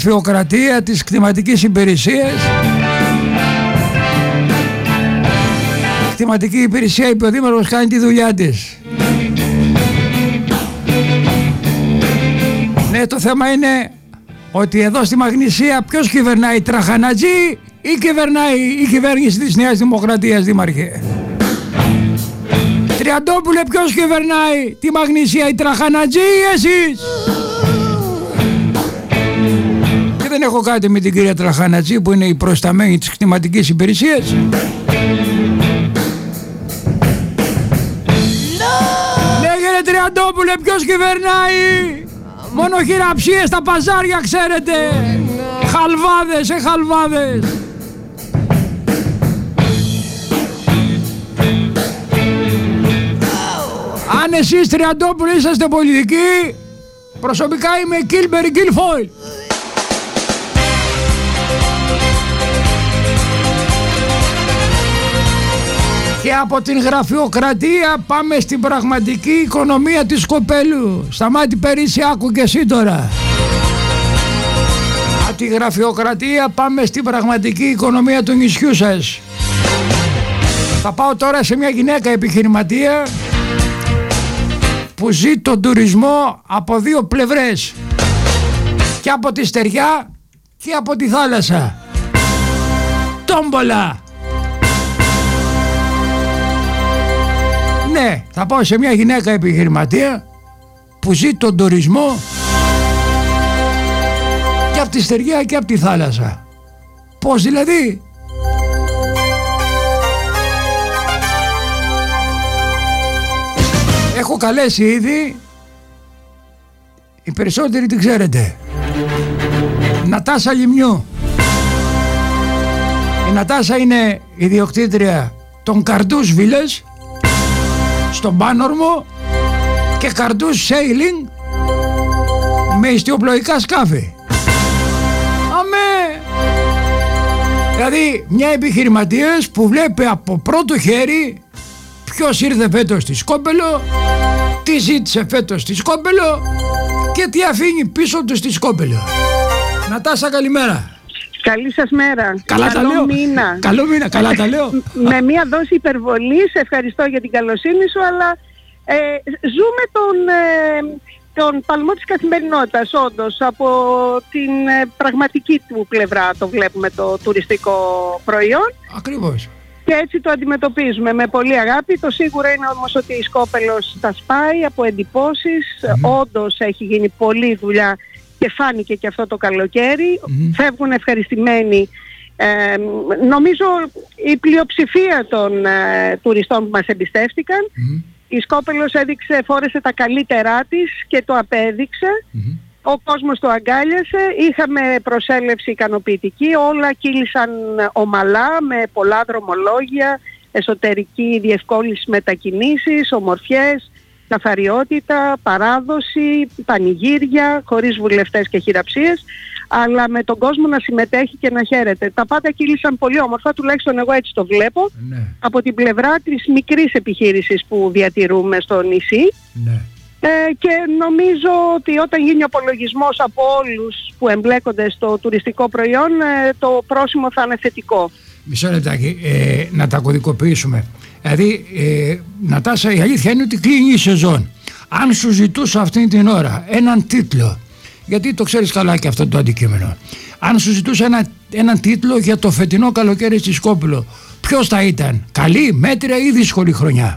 γραφειοκρατία της κτηματικής υπηρεσίας. Η κτηματική υπηρεσία, είπε ο Δήμαρχος, κάνει τη δουλειά της. Ναι, το θέμα είναι ότι εδώ στη Μαγνησία ποιος κυβερνάει, Τραχανατζή ή κυβερνάει η κυβέρνηση της Νέας Δημοκρατίας, Δήμαρχε? Τριαντόπουλε, ποιος κυβερνάει τη Μαγνησία, η Τραχανατζή ή εσείς? Και δεν έχω κάτι με την κυρία Τραχανατζή που είναι η προσταμένη της κτηματικής υπηρεσίας. Λέγε Τριαντόπουλε, ποιος κυβερνάει? Μόνο χειραψίες στα παζάρια ξέρετε. Χαλβάδες, χαλβάδες. Αν εσείς, Τριαντόπουλοι, είσαστε πολιτικοί, προσωπικά είμαι Κίλμπερ Γκίλφόιλ. Και από την γραφειοκρατία πάμε στην πραγματική οικονομία της Κοπέλου. Σταμάτη Περίσσια, άκου και εσύ τώρα. Από τη γραφειοκρατία πάμε στην πραγματική οικονομία του νησιού σας. Θα πάω τώρα σε μια γυναίκα επιχειρηματία που ζει τον τουρισμό από δύο πλευρές. Και από τη στεριά και από τη θάλασσα. Τόμπολα. Ναι, θα πάω σε μια γυναίκα επιχειρηματία που ζει τον τουρισμό και από τη στεριά και από τη θάλασσα. Πώς δηλαδή? Έχω καλέσει ήδη, οι περισσότεροι την ξέρετε, Νατάσα Λιμνιού. Η Νατάσα είναι ιδιοκτήτρια των Καρντούς Βίλες στον Πάνορμο και Καρντούς Σέιλινγκ με ιστιοπλοϊκά σκάφη. Αμέ! Δηλαδή μια επιχειρηματίας που βλέπει από πρώτο χέρι ποιος ήρθε φέτος στη Σκόπελο, τι ζήτησε φέτος στη Σκόπελο και τι αφήνει πίσω του στη Σκόπελο. Νατάσα, καλημέρα. Καλή σας μέρα. Καλά τα λέω. Μήνα. Καλό μήνα, καλά τα λέω. Με μία δόση υπερβολής, ευχαριστώ για την καλοσύνη σου, αλλά ζούμε τον παλμό της καθημερινότητας, όντως, από την πραγματική του πλευρά το βλέπουμε το τουριστικό προϊόν. Ακριβώς. Και έτσι το αντιμετωπίζουμε με πολύ αγάπη. Το σίγουρο είναι όμως ότι η Σκόπελος τα σπάει από εντυπώσεις. Όντως έχει γίνει πολλή δουλειά και φάνηκε και αυτό το καλοκαίρι. Φεύγουν ευχαριστημένοι. Νομίζω η πλειοψηφία των τουριστών που μας εμπιστεύτηκαν. Η Σκόπελος φόρεσε τα καλύτερά της και το απέδειξε. Ο κόσμος το αγκάλιασε, είχαμε προσέλευση ικανοποιητική, όλα κύλησαν ομαλά με πολλά δρομολόγια, εσωτερική διευκόλυνση μετακινήσεις, ομορφιές, καθαριότητα, παράδοση, πανηγύρια, χωρίς βουλευτές και χειραψίες, αλλά με τον κόσμο να συμμετέχει και να χαίρεται. Τα πάντα κύλησαν πολύ όμορφα, τουλάχιστον εγώ έτσι το βλέπω, από την πλευρά της μικρής επιχείρησης που διατηρούμε στο νησί. Και νομίζω ότι όταν γίνει ο απολογισμός από όλους που εμπλέκονται στο τουριστικό προϊόν, το πρόσημο θα είναι θετικό. Μισό λεπτάκι, να τα κωδικοποιήσουμε. Δηλαδή, Νατάσα, η αλήθεια είναι ότι κλείνει η σεζόν. Αν σου ζητούσα αυτήν την ώρα έναν τίτλο, γιατί το ξέρεις καλά και αυτό το αντικείμενο, αν σου ζητούσα έναν τίτλο για το φετινό καλοκαίρι στη Σκόπελο, ποιος θα ήταν? Καλή, μέτρια ή δύσκολη χρονιά?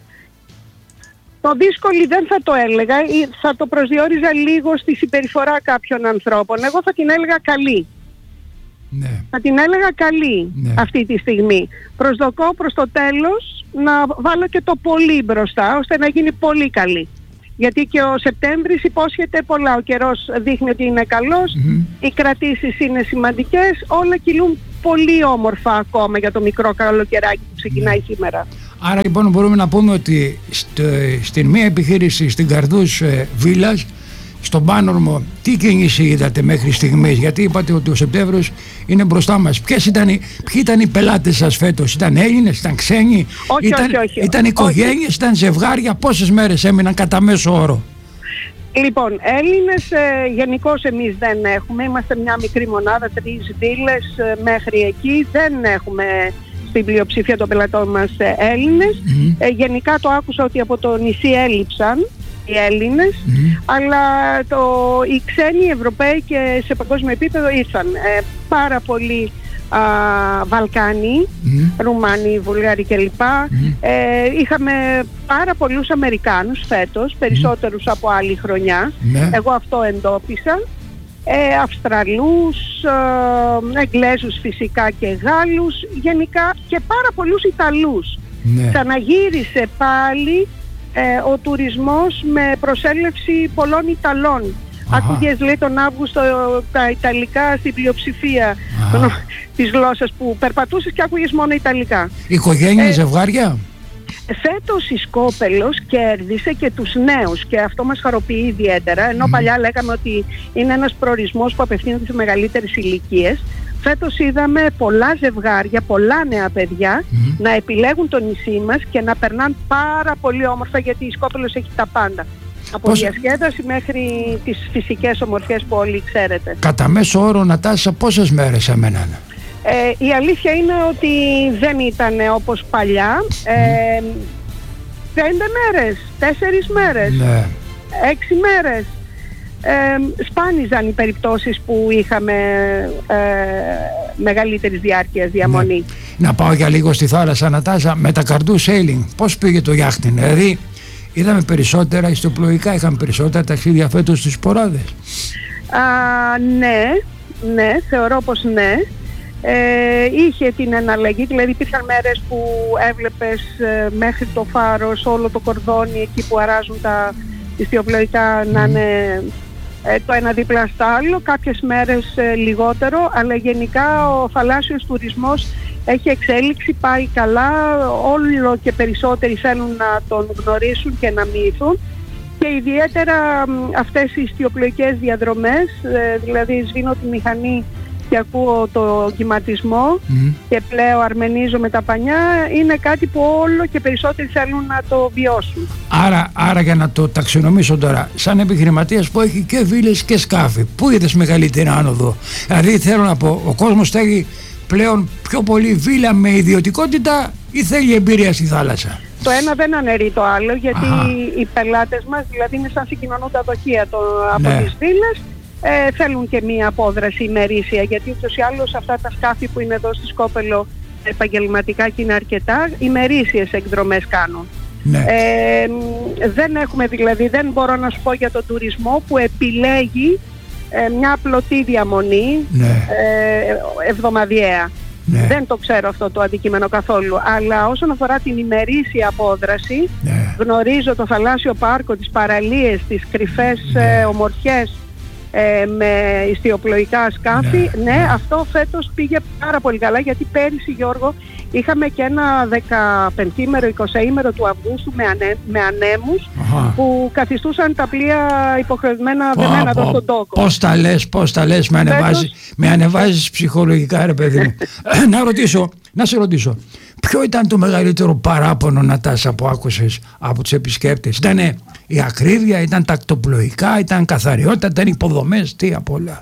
Το δύσκολη δεν θα το έλεγα, ή θα το προσδιορίζα λίγο στη συμπεριφορά κάποιων ανθρώπων. Εγώ θα την έλεγα καλή. Θα την έλεγα καλή αυτή τη στιγμή. Προσδοκώ προς το τέλος να βάλω και το πολύ μπροστά, ώστε να γίνει πολύ καλή. Γιατί και ο Σεπτέμβρης υπόσχεται πολλά. Ο καιρός δείχνει ότι είναι καλός, οι κρατήσεις είναι σημαντικές, όλα κυλούν πολύ όμορφα ακόμα για το μικρό καλοκαιράκι που ξεκινάει σήμερα. Άρα λοιπόν μπορούμε να πούμε ότι στην μία επιχείρηση στην Καρδούς Βίλας, στον Πάνορμο, τι κίνηση είδατε μέχρι στιγμής? Γιατί είπατε ότι ο Σεπτέμβριος είναι μπροστά μας. Ποιοι ήταν οι πελάτες σας φέτος? Ήταν Έλληνες, ήταν ξένοι? Όχι. Ήταν οικογένειες, ήταν ζευγάρια? Πόσες μέρες έμειναν κατά μέσο όρο? Λοιπόν, Έλληνες γενικώς εμείς δεν έχουμε. Είμαστε μια μικρή μονάδα, 3 βίλες μέχρι εκεί. Δεν έχουμε στην πλειοψηφία των πελατών μας Έλληνες. Γενικά το άκουσα ότι από το νησί έλειψαν οι Έλληνες, αλλά οι ξένοι, οι Ευρωπαίοι και σε παγκόσμιο επίπεδο ήρθαν. Πάρα πολλοί Βαλκάνοι, Ρουμάνοι, Βουλγάροι κλπ. Είχαμε πάρα πολλούς Αμερικάνους φέτος, περισσότερους από άλλη χρονιά. Εγώ αυτό εντόπισα. Αυστραλούς, Εγγλέζους φυσικά και Γάλλους, γενικά και πάρα πολλούς Ιταλούς. Ξαναγύρισε πάλι ο τουρισμός με προσέλευση πολλών Ιταλών. Ακούγες, λέει, τον Αύγουστο τα Ιταλικά στην πλειοψηφία της γλώσσας που περπατούσες και άκουγες μόνο Ιταλικά. Οικογένειες, ζευγάρια. Φέτος η Σκόπελος κέρδισε και τους νέους και αυτό μας χαροποιεί ιδιαίτερα, ενώ παλιά λέγαμε ότι είναι ένας προορισμός που απευθύνεται σε μεγαλύτερες ηλικίες. Φέτος είδαμε πολλά ζευγάρια, πολλά νέα παιδιά να επιλέγουν το νησί μας και να περνάνε πάρα πολύ όμορφα, γιατί η Σκόπελος έχει τα πάντα. Από διασκέδαση μέχρι τις φυσικές ομορφιές που όλοι ξέρετε. Κατά μέσο όρο, Νατάσα, πόσες μέρες έμεναν? Η αλήθεια είναι ότι δεν ήταν όπως παλιά. 5 μέρες, 4 μέρες, 6 μέρες. Σπάνιζαν οι περιπτώσεις που είχαμε μεγαλύτερης διάρκειας διαμονή. Να πάω για λίγο στη θάλασσα, Νατάσα, με τα καρντού sailing. Πώς πήγε το γιάχτιν? Δηλαδή είδαμε περισσότερα ιστιοπλοϊκά, είχαμε περισσότερα ταξίδια φέτος στις Ποράδες? Ναι, θεωρώ πως ναι. Είχε την εναλλαγή, δηλαδή υπήρχαν μέρες που έβλεπες μέχρι το φάρος όλο το κορδόνι εκεί που αράζουν τα ιστιοπλοϊκά να είναι το ένα δίπλα στο άλλο, κάποιες μέρες λιγότερο, αλλά γενικά ο θαλάσσιος τουρισμός έχει εξέλιξη, πάει καλά, όλο και περισσότεροι θέλουν να τον γνωρίσουν και να μοιηθούν, και ιδιαίτερα αυτές οι ιστιοπλοϊκές διαδρομές, δηλαδή σβήνω τη μηχανή και ακούω το κυματισμό και πλέον αρμενίζω με τα πανιά, είναι κάτι που όλο και περισσότεροι θέλουν να το βιώσουν. Άρα για να το ταξινομήσω τώρα, σαν επιχειρηματίας που έχει και βίλες και σκάφη, πού είδες μεγαλύτερη άνοδο? Δηλαδή θέλω να πω, ο κόσμος θέλει πλέον πιο πολύ βίλα με ιδιωτικότητα ή θέλει εμπειρία στη θάλασσα? Το ένα δεν αναιρεί το άλλο, γιατί οι πελάτες μας, δηλαδή είναι σαν συγκοινωνούντα δοχεία από τις βίλες. Θέλουν και μία απόδραση ημερήσια, γιατί ούτως ή άλλως αυτά τα σκάφη που είναι εδώ στη Σκόπελο επαγγελματικά και είναι αρκετά, ημερήσιες εκδρομές κάνουν. Δεν έχουμε, δηλαδή δεν μπορώ να σου πω για τον τουρισμό που επιλέγει μια απλωτή διαμονή εβδομαδιαία. Δεν το ξέρω αυτό το αντικείμενο καθόλου, αλλά όσον αφορά την ημερήσια απόδραση, γνωρίζω το θαλάσσιο πάρκο, τις παραλίες, τις κρυφές ομορφιές με ιστιοπλοϊκά σκάφη. Αυτό φέτος πήγε πάρα πολύ καλά, γιατί πέρυσι, Γιώργο, είχαμε και ένα 15ήμερο, 20ήμερο του Αυγούστου με ανέμους που καθιστούσαν τα πλοία υποχρεωμένα δεμένα εδώ στον τόκο. Πώς τα λες, με ανεβάζεις ψυχολογικά, ρε παιδί μου. Να σε ρωτήσω, ποιο ήταν το μεγαλύτερο παράπονο, Νατάσα, που άκουσες από τους επισκέπτες? Ήτανε η ακρίβεια, ήταν τα ακτοπλοϊκά, ήταν καθαριότητα, ήταν υποδομές, τι απ' όλα?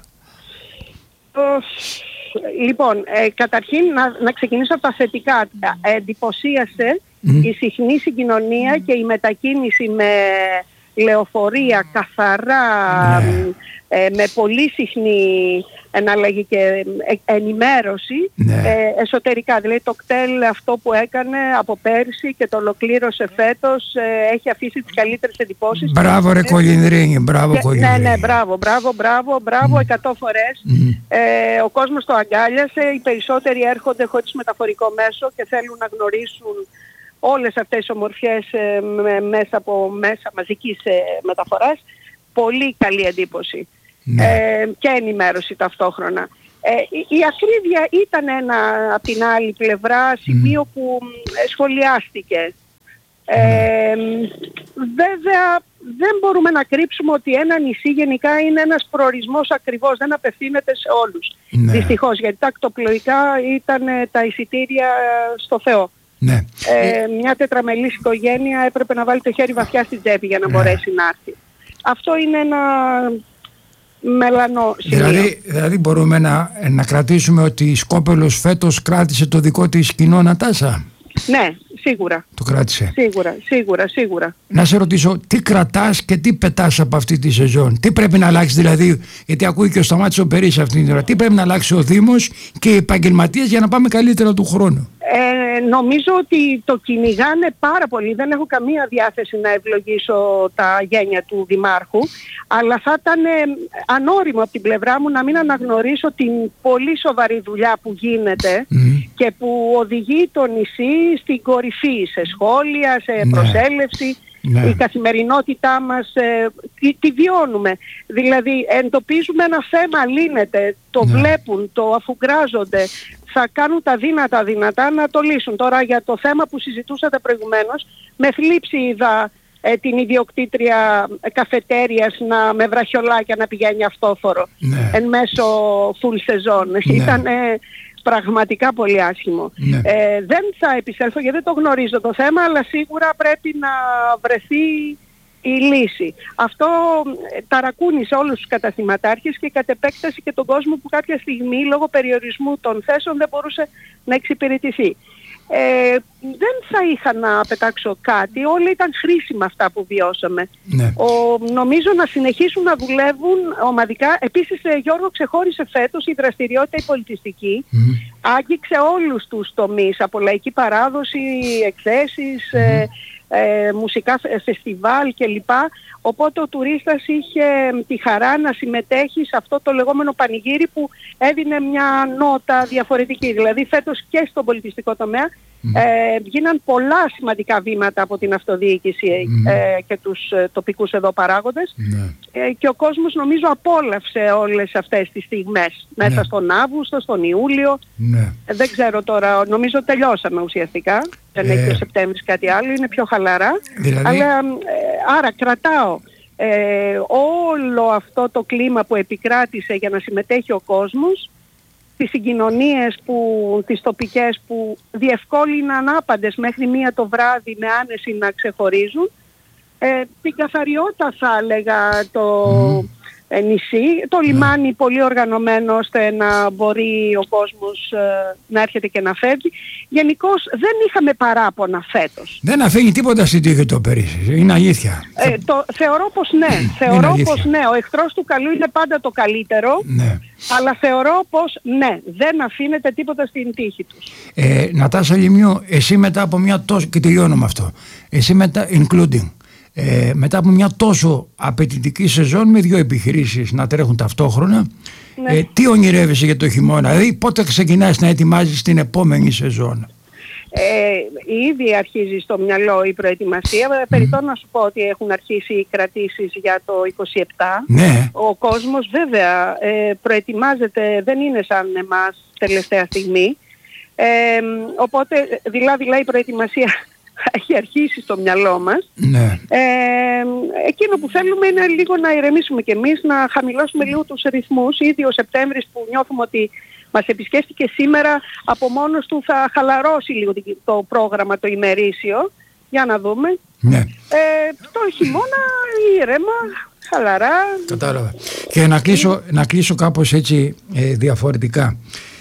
Λοιπόν, καταρχήν να ξεκινήσω από τα θετικά. Εντυπωσίασε η συχνή συγκοινωνία και η μετακίνηση με λεωφορεία καθαρά, με πολύ συχνή εναλλαγή και ενημέρωση εσωτερικά. Δηλαδή το κτέλ αυτό που έκανε από πέρσι και το ολοκλήρωσε φέτος έχει αφήσει τις καλύτερες εντυπώσεις. Μπράβο ρε Κολυνδρίνη, μπράβο Κολυνδρίνη. Ναι, μπράβο 100 φορές. Ο κόσμος το αγκάλιασε, οι περισσότεροι έρχονται χωρίς μεταφορικό μέσο και θέλουν να γνωρίσουν όλες αυτές τις ομορφιές μέσα από μέσα μαζικής μεταφοράς. Πολύ καλή εντύπωση. Και ενημέρωση ταυτόχρονα. Η ακρίβεια ήταν ένα από την άλλη πλευρά σημείο που σχολιάστηκε. Βέβαια δεν μπορούμε να κρύψουμε ότι ένα νησί γενικά είναι ένας προορισμός ακριβώς, δεν απευθύνεται σε όλους. Δυστυχώς, γιατί τα ακτοπλοϊκά ήταν τα εισιτήρια στο Θεό. Μια τετραμελής οικογένεια έπρεπε να βάλει το χέρι βαθιά στην τσέπη για να μπορέσει να έρθει. αυτό είναι ένα μελανό σημείο. Δηλαδή μπορούμε να κρατήσουμε ότι η Σκόπελος φέτος κράτησε το δικό της κοινό, Νατάσα? Ναι, σίγουρα. Το κράτησε. Σίγουρα. Να σε ρωτήσω, τι κρατάς και τι πετάς από αυτή τη σεζόν? Τι πρέπει να αλλάξει δηλαδή, γιατί ακούει και ο Σταμάτης ο Περής αυτή την ώρα, τι πρέπει να αλλάξει ο Δήμος και οι επαγγελματίες για να πάμε καλύτερα του χρόνου? Νομίζω ότι το κυνηγάνε πάρα πολύ. Δεν έχω καμία διάθεση να ευλογήσω τα γένια του Δημάρχου, αλλά θα ήταν ανώριμο από την πλευρά μου να μην αναγνωρίσω την πολύ σοβαρή δουλειά που γίνεται και που οδηγεί το νησί στην κορυφή, σε σχόλια, σε προσέλευση. Η καθημερινότητά μας τη βιώνουμε. Δηλαδή εντοπίζουμε ένα θέμα, λύνεται, το βλέπουν, το αφουγκράζονται, θα κάνουν τα δυνατά να το λύσουν. Τώρα για το θέμα που συζητούσατε προηγουμένως, με θλίψη είδα την ιδιοκτήτρια καφετέριας με βραχιολάκια να πηγαίνει αυτόφορο εν μέσω full season. Ήταν πραγματικά πολύ άσχημο. Δεν θα επισέλθω γιατί δεν το γνωρίζω το θέμα, αλλά σίγουρα πρέπει να βρεθεί η λύση. Αυτό ταρακούνησε όλους τους καταστηματάρχες και κατ' επέκταση και τον κόσμο που κάποια στιγμή λόγω περιορισμού των θέσεων δεν μπορούσε να εξυπηρετηθεί. Δεν θα είχα να πετάξω κάτι, όλα ήταν χρήσιμα αυτά που βιώσαμε. Νομίζω να συνεχίσουν να δουλεύουν ομαδικά. Επίσης, Γιώργο, ξεχώρισε φέτος η δραστηριότητα η πολιτιστική. Άγγιξε όλους τους τομείς, από λαϊκή παράδοση, εκθέσεις, μουσικά φεστιβάλ κλπ. Οπότε ο τουρίστας είχε τη χαρά να συμμετέχει σε αυτό το λεγόμενο πανηγύρι που έδινε μια νότα διαφορετική. Δηλαδή φέτος και στον πολιτιστικό τομέα γίναν πολλά σημαντικά βήματα από την αυτοδιοίκηση και τους τοπικούς εδώ παράγοντες και ο κόσμος νομίζω απόλαυσε όλες αυτές τις στιγμές μέσα στον Αύγουστο, στον Ιούλιο. Δεν ξέρω τώρα, νομίζω τελειώσαμε ουσιαστικά. Δεν έχει ο Σεπτέμβρης κάτι άλλο, είναι πιο χαλαρά. Αλλά άρα κρατάω όλο αυτό το κλίμα που επικράτησε για να συμμετέχει ο κόσμος, τις συγκοινωνίες τις τοπικές που διευκόλυναν άπαντες μέχρι 1 το βράδυ με άνεση να ξεχωρίζουν, την καθαριότητα θα έλεγα το νησί, το λιμάνι πολύ οργανωμένο ώστε να μπορεί ο κόσμος να έρχεται και να φεύγει. Γενικώς δεν είχαμε παράπονα φέτος. Δεν αφήνει τίποτα στην τύχη το Περίσι, είναι αλήθεια. Θεωρώ πως ναι. Ο εχθρός του καλού είναι πάντα το καλύτερο, αλλά θεωρώ πως ναι, δεν αφήνεται τίποτα στην τύχη τους. Νατάσα Λιμιού, εσύ μετά από μια τόσο, και τελειώνω με αυτό, εσύ μετά, including, μετά από μια τόσο απαιτητική σεζόν με 2 επιχειρήσεις να τρέχουν ταυτόχρονα, τι ονειρεύεσαι για το χειμώνα? Δηλαδή πότε ξεκινάς να ετοιμάζεις την επόμενη σεζόν? Ήδη αρχίζει στο μυαλό η προετοιμασία. Περιττό να σου πω ότι έχουν αρχίσει οι κρατήσεις για το 27. Ο κόσμος βέβαια προετοιμάζεται, δεν είναι σαν εμάς τελευταία στιγμή. Οπότε δειλά η προετοιμασία έχει αρχίσει στο μυαλό μας. Εκείνο που θέλουμε είναι λίγο να ηρεμήσουμε κι εμείς, να χαμηλώσουμε λίγο τους ρυθμούς. Ήδη ο Σεπτέμβρης που νιώθουμε ότι μας επισκέφτηκε σήμερα, από μόνος του θα χαλαρώσει λίγο το πρόγραμμα το ημερήσιο. Για να δούμε. Το χειμώνα ήρεμα, χαλαρά. Κατάλαβα. Και να κλείσω κάπως έτσι διαφορετικά.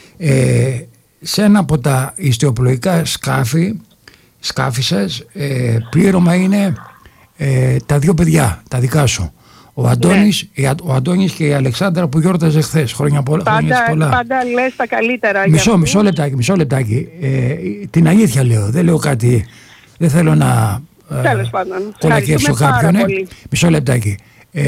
Σε ένα από τα ιστιοπλοϊκά σκάφη σας, πλήρωμα είναι τα 2 παιδιά, τα δικά σου. Ο Αντώνης και η Αλεξάνδρα που γιόρταζε χθες. Χρόνια πολλά. Πάντα λες τα καλύτερα. Μισό λεπτάκι. Την αλήθεια λέω, δεν λέω κάτι, δεν θέλω να κολακεύσω κάποιον. Μισό λεπτάκι.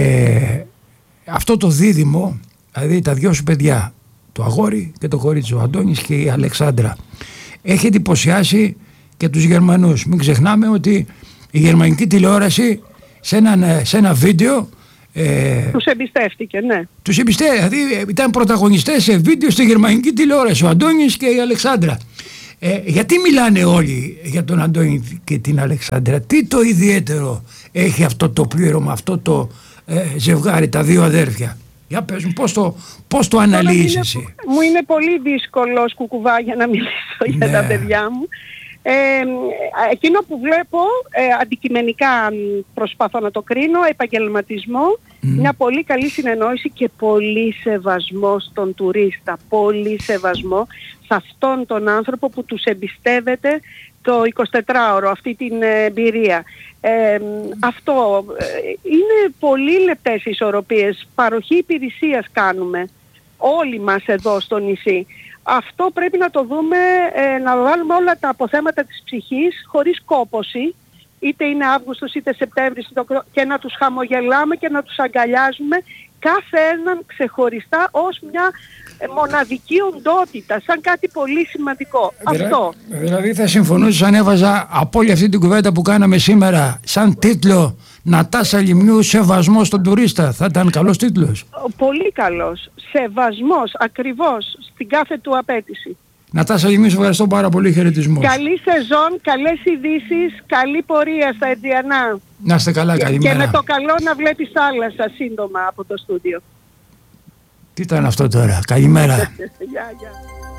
Αυτό το δίδυμο, δηλαδή τα 2 σου παιδιά, το αγόρι και το κορίτσι, ο Αντώνης και η Αλεξάνδρα, έχει εντυπωσιάσει και τους Γερμανούς. Μην ξεχνάμε ότι η γερμανική τηλεόραση σε ένα βίντεο τους εμπιστεύτηκε, Τους εμπιστεύτηκε, δηλαδή ήταν πρωταγωνιστές σε βίντεο στη γερμανική τηλεόραση, ο Αντώνης και η Αλεξάνδρα. Γιατί μιλάνε όλοι για τον Αντώνη και την Αλεξάνδρα? Τι το ιδιαίτερο έχει αυτό το πλήρωμα, αυτό το ζευγάρι, τα 2 αδέρφια? Για πες μου, πώς το αναλύεις εσύ? Μου είναι πολύ δύσκολο κουκουβά για να μιλήσω για τα παιδιά μου. Εκείνο που βλέπω, αντικειμενικά προσπαθώ να το κρίνω, επαγγελματισμό, μια πολύ καλή συνεννόηση και πολύ σεβασμό στον τουρίστα, πολύ σεβασμό σε αυτόν τον άνθρωπο που τους εμπιστεύεται το 24ωρο, αυτή την εμπειρία. Αυτό είναι πολύ λεπτές ισορροπίες, παροχή υπηρεσίας κάνουμε όλοι μας εδώ στο νησί. Αυτό πρέπει να το δούμε, να βάλουμε όλα τα αποθέματα της ψυχής χωρίς κόπωση, είτε είναι Αύγουστος είτε Σεπτέμβρης, και να τους χαμογελάμε και να τους αγκαλιάζουμε κάθε έναν ξεχωριστά ως μια μοναδική οντότητα, σαν κάτι πολύ σημαντικό. Αυτό. Δηλαδή θα συμφωνούσες αν έβαζα από όλη αυτή την κουβέντα που κάναμε σήμερα σαν τίτλο «Νατάσα Λιμνιού, σεβασμός στον τουρίστα». Θα ήταν καλός τίτλος. Πολύ καλός. Σεβασμός, ακριβώς, στην κάθε του απέτηση. Νατάσα Λιμνιού, σε ευχαριστώ πάρα πολύ. Χαιρετισμούς. Καλή σεζόν, καλές ειδήσεις, καλή πορεία στα Αιτζιανά. Να είστε καλά, καλημέρα. Και με το καλό να βλέπεις θάλασσα σύντομα από το στούντιο. Τι ήταν αυτό τώρα, καλημέρα. Γεια, γεια.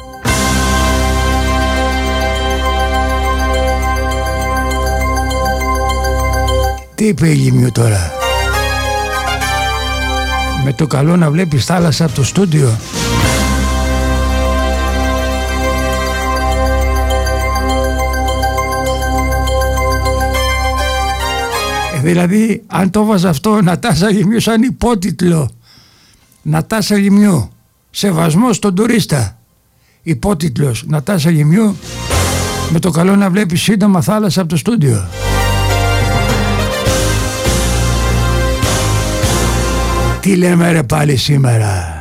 Τι είπε η Λιμνιού τώρα? Με το καλό να βλέπεις θάλασσα από το στούντιο. Δηλαδή αν το βάζα αυτό Νατάσα Λιμνιού σαν υπότιτλο, Νατάσα Λιμνιού, σεβασμός στον τουρίστα, υπότιτλος Νατάσα Λιμνιού, με το καλό να βλέπεις σύντομα θάλασσα από το στούντιο. Τι λέμε ρε πάλι σήμερα?